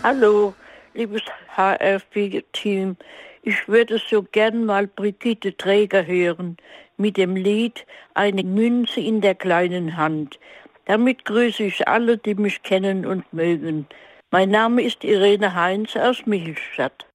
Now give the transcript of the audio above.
Hallo, liebes HRV-Team. Ich würde so gern mal Brigitte Träger hören mit dem Lied Eine Münze in der kleinen Hand. Damit grüße ich alle, die mich kennen und mögen. Mein Name ist Irene Heinz aus Michelstadt.